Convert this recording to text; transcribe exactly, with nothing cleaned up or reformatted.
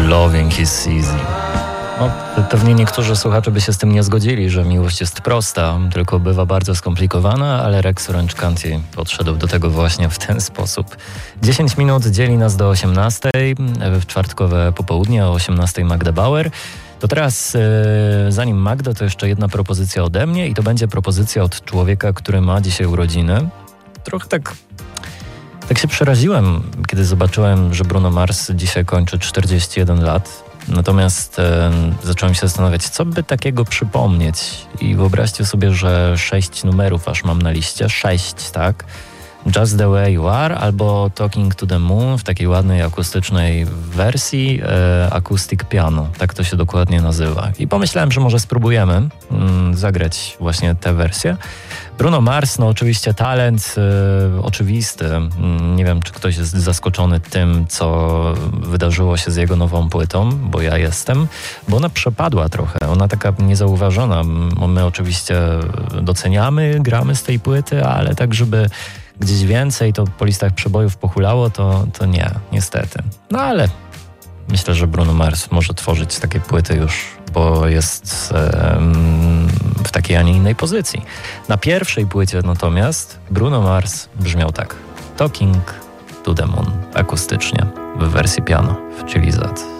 Loving is easy. No, pewnie niektórzy słuchacze by się z tym nie zgodzili, że miłość jest prosta, tylko bywa bardzo skomplikowana, ale Rex Orange County podszedł do tego właśnie w ten sposób. dziesięć minut dzieli nas do osiemnastej, w czwartkowe popołudnie o osiemnastej Magda Bauer. To teraz, yy, zanim Magda, to jeszcze jedna propozycja ode mnie i to będzie propozycja od człowieka, który ma dzisiaj urodziny. Trochę tak... Tak się przeraziłem, kiedy zobaczyłem, że Bruno Mars dzisiaj kończy czterdzieści jeden lat. Natomiast e, zacząłem się zastanawiać, co by takiego przypomnieć. I wyobraźcie sobie, że sześć numerów aż mam na liście. Sześć, tak? Just the Way You Are albo Talking to the Moon w takiej ładnej akustycznej wersji, e, acoustic piano. Tak to się dokładnie nazywa. I pomyślałem, że może spróbujemy mm, zagrać właśnie tę wersję. Bruno Mars, no oczywiście talent e, oczywisty. Mm, nie wiem, czy ktoś jest zaskoczony tym, co wydarzyło się z jego nową płytą, bo ja jestem, bo ona przepadła trochę. Ona taka niezauważona. My oczywiście doceniamy, gramy z tej płyty, ale tak, żeby gdzieś więcej to po listach przebojów pochulało, to, to nie, niestety. No ale myślę, że Bruno Mars może tworzyć takie płyty już, bo jest um, w takiej, a nie innej pozycji. Na pierwszej płycie natomiast Bruno Mars brzmiał tak. Talking to the Moon akustycznie w wersji piano w Chili Z.